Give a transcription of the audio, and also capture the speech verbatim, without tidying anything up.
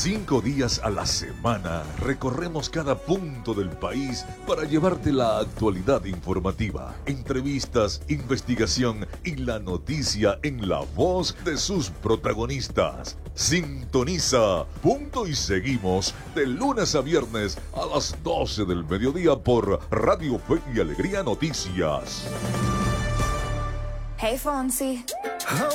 Cinco días a la semana recorremos cada punto del país para llevarte la actualidad informativa, entrevistas, investigación y la noticia en la voz de sus protagonistas. Sintoniza Punto y Seguimos de lunes a viernes a las doce del mediodía por Radio Fe y Alegría Noticias. Hey Fonsi,